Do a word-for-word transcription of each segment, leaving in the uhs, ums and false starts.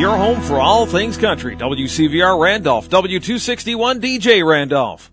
your home for all things country. W C V R Randolph, W two sixty-one D J Randolph.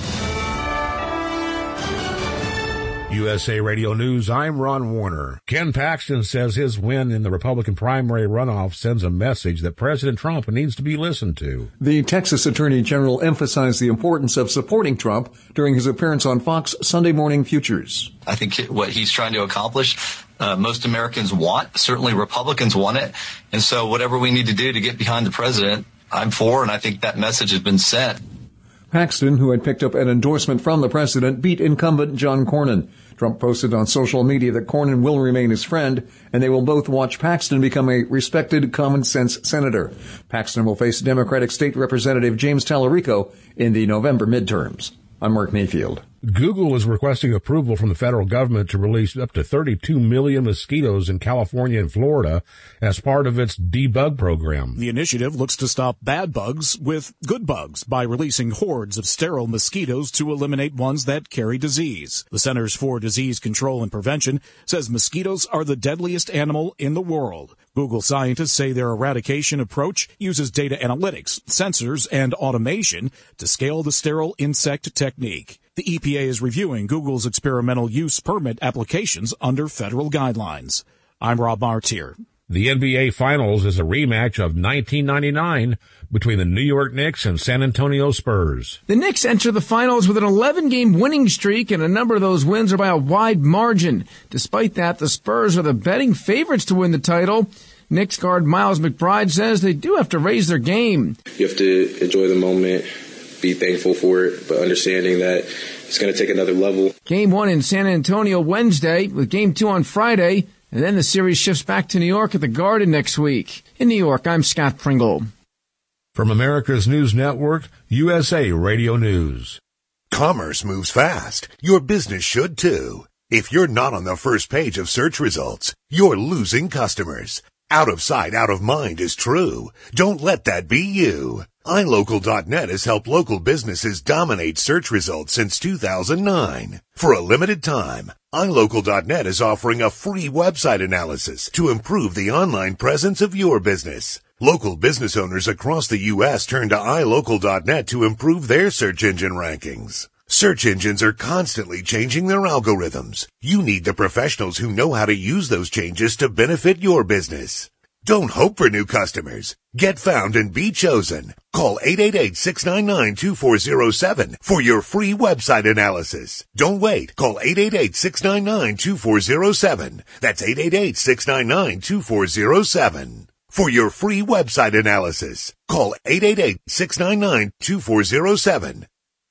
U S A Radio News, I'm Ron Warner. Ken Paxton says his win in the Republican primary runoff sends a message that President Trump needs to be listened to. The Texas Attorney General emphasized the importance of supporting Trump during his appearance on Fox Sunday Morning Futures. I think what he's trying to accomplish, uh, most Americans want, certainly Republicans want it. And so whatever we need to do to get behind the president, I'm for, and I think that message has been sent. Paxton, who had picked up an endorsement from the president, beat incumbent John Cornyn. Trump posted on social media that Cornyn will remain his friend, and they will both watch Paxton become a respected common-sense senator. Paxton will face Democratic State Representative James Tallarico in the November midterms. I'm Mark Mayfield. Google is requesting approval from the federal government to release up to thirty-two million mosquitoes in California and Florida as part of its debug program. The initiative looks to stop bad bugs with good bugs by releasing hordes of sterile mosquitoes to eliminate ones that carry disease. The Centers for Disease Control and Prevention says mosquitoes are the deadliest animal in the world. Google scientists say their eradication approach uses data analytics, sensors, and automation to scale the sterile insect technique. The E P A is reviewing Google's experimental use permit applications under federal guidelines. I'm Rob Martier. The N B A Finals is a rematch of nineteen ninety-nine between the New York Knicks and San Antonio Spurs. The Knicks enter the finals with an eleven-game winning streak, and a number of those wins are by a wide margin. Despite that, the Spurs are the betting favorites to win the title. Knicks guard Miles McBride says they do have to raise their game. You have to enjoy the moment, be thankful for it, but understanding that it's going to take another level. Game one in San Antonio Wednesday, with game two on Friday, and then the series shifts back to New York at the Garden next week. In New York, I'm Scott Pringle. From America's News Network, U S A Radio News. Commerce moves fast. Your business should too. If you're not on the first page of search results, you're losing customers. Out of sight, out of mind is true. Don't let that be you. i local dot net has helped local businesses dominate search results since two thousand nine. For a limited time, i local dot net is offering a free website analysis to improve the online presence of your business. Local business owners across the U S turn to i local dot net to improve their search engine rankings. Search engines are constantly changing their algorithms. You need the professionals who know how to use those changes to benefit your business. Don't hope for new customers. Get found and be chosen. Call eight eight eight, six nine nine, two four zero seven for your free website analysis. Don't wait. Call eight eight eight, six nine nine, two four zero seven. That's eight eight eight, six nine nine, two four zero seven. For your free website analysis, call eight eight eight, six nine nine, two four zero seven.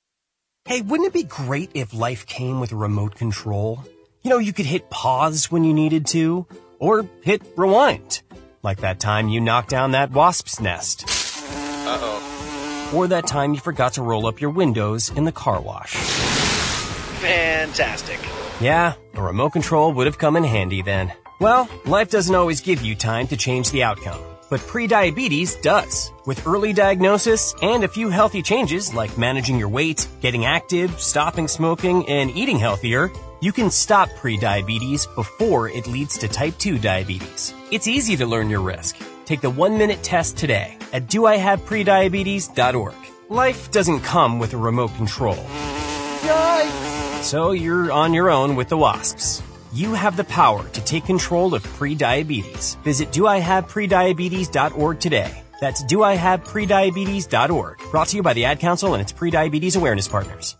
Hey, wouldn't it be great if life came with a remote control? You know, you could hit pause when you needed to, or hit rewind. Like that time you knocked down that wasp's nest. Uh-oh. Or that time you forgot to roll up your windows in the car wash. Fantastic. Yeah, a remote control would have come in handy then. Well, life doesn't always give you time to change the outcome. But prediabetes does. With early diagnosis and a few healthy changes like managing your weight, getting active, stopping smoking, and eating healthier, you can stop prediabetes before it leads to type two diabetes. It's easy to learn your risk. Take the one-minute test today at do I have prediabetes dot org. Life doesn't come with a remote control. Yikes! So you're on your own with the wasps. You have the power to take control of prediabetes. Visit do I have prediabetes dot org today. That's do I have prediabetes dot org. Brought to you by the Ad Council and its prediabetes awareness partners.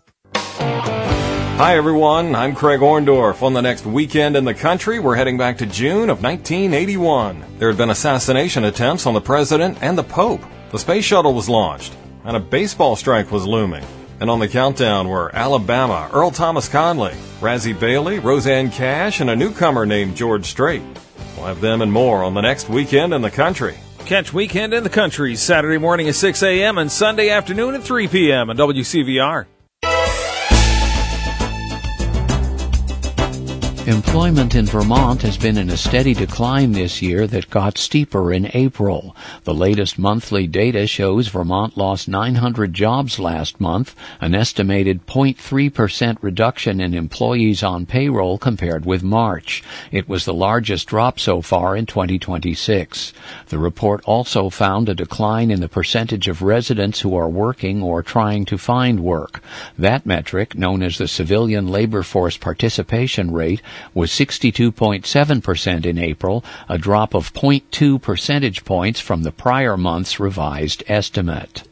Hi, everyone. I'm Craig Orndorff. On the next weekend in the country, we're heading back to June of nineteen eighty-one. There had been assassination attempts on the president and the Pope. The space shuttle was launched, and a baseball strike was looming. And on the countdown were Alabama, Earl Thomas Conley, Razzie Bailey, Roseanne Cash, and a newcomer named George Strait. We'll have them and more on the next weekend in the country. Catch Weekend in the Country Saturday morning at six a.m. and Sunday afternoon at three p.m. on W C V R. Employment in Vermont has been in a steady decline this year that got steeper in April. The latest monthly data shows Vermont lost nine hundred jobs last month, an estimated zero point three percent reduction in employees on payroll compared with March. It was the largest drop so far in twenty twenty-six. The report also found a decline in the percentage of residents who are working or trying to find work. That metric, known as the Civilian Labor Force Participation Rate, was sixty-two point seven percent in April, a drop of zero point two percentage points from the prior month's revised estimate.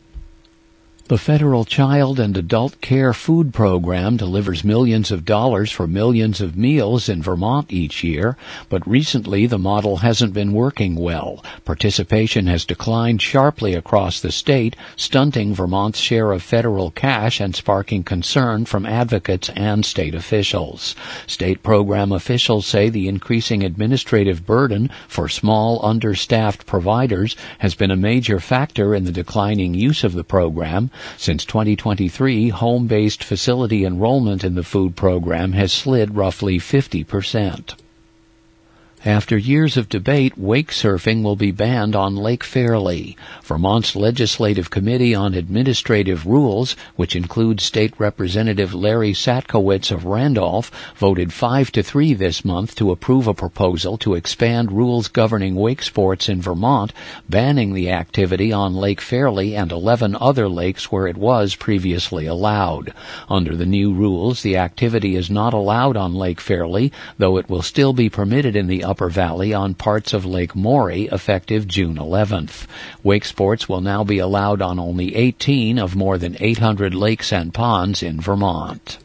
The Federal Child and Adult Care Food Program delivers millions of dollars for millions of meals in Vermont each year, but recently the model hasn't been working well. Participation has declined sharply across the state, stunting Vermont's share of federal cash and sparking concern from advocates and state officials. State program officials say the increasing administrative burden for small, understaffed providers has been a major factor in the declining use of the program. Since twenty twenty-three, home-based facility enrollment in the food program has slid roughly fifty percent. After years of debate, wake surfing will be banned on Lake Fairley. Vermont's Legislative Committee on Administrative Rules, which includes State Representative Larry Satkowitz of Randolph, voted five to three this month to approve a proposal to expand rules governing wake sports in Vermont, banning the activity on Lake Fairley and eleven other lakes where it was previously allowed. Under the new rules, the activity is not allowed on Lake Fairley, though it will still be permitted in the Upper Valley on parts of Lake Maury effective June eleventh. Wake sports will now be allowed on only eighteen of more than eight hundred lakes and ponds in Vermont.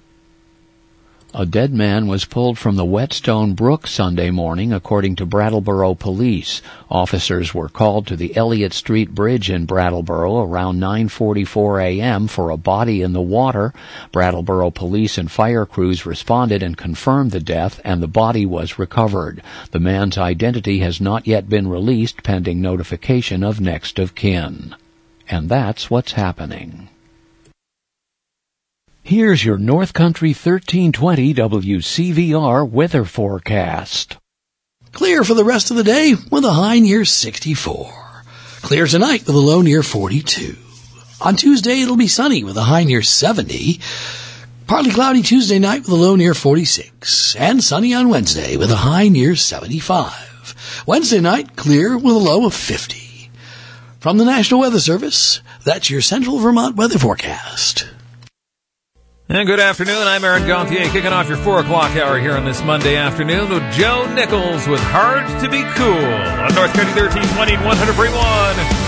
A dead man was pulled from the Whetstone Brook Sunday morning, according to Brattleboro Police. Officers were called to the Elliott Street Bridge in Brattleboro around nine forty-four a.m. for a body in the water. Brattleboro Police and fire crews responded and confirmed the death, and the body was recovered. The man's identity has not yet been released, pending notification of next of kin. And that's what's happening. Here's your North Country thirteen twenty W C V R weather forecast. Clear for the rest of the day with a high near sixty-four. Clear tonight with a low near forty-two. On Tuesday it'll be sunny with a high near seventy. Partly cloudy Tuesday night with a low near forty-six. And sunny on Wednesday with a high near seventy-five. Wednesday night clear with a low of fifty. From the National Weather Service, that's your Central Vermont weather forecast. And good afternoon, I'm Aaron Gauthier, kicking off your four o'clock hour here on this Monday afternoon with Joe Nichols with Hard to Be Cool on North Country thirteen twenty and one hundred point one.